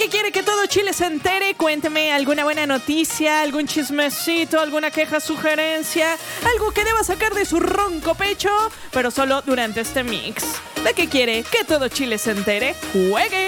qué quiere que todo Chile se entere? Cuénteme alguna buena noticia, algún chismecito, alguna queja, sugerencia, algo que deba sacar de su ronco pecho, pero solo durante este mix. ¿De qué quiere que todo Chile se entere? ¡Juegue!